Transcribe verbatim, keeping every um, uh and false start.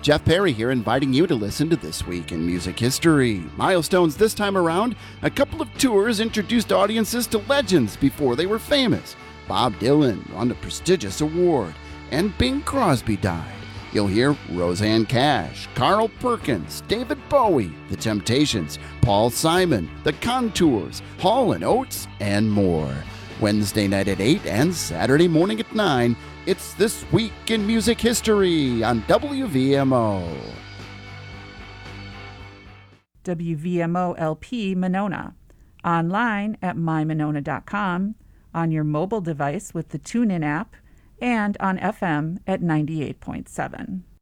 Jeff Perry here, inviting you to listen to This Week in Music History. Milestones this time around, a couple of tours introduced audiences to legends before they were famous. Bob Dylan won a prestigious award, and Bing Crosby died. You'll hear Rosanne Cash, Carl Perkins, David Bowie, The Temptations, Paul Simon, The Contours, Hall and Oates, and more. Wednesday night at eight and Saturday morning at nine, it's This Week in Music History on W V M O. W V M O L P Monona. Online at my monona dot com, on your mobile device with the TuneIn app, and on F M at ninety-eight point seven.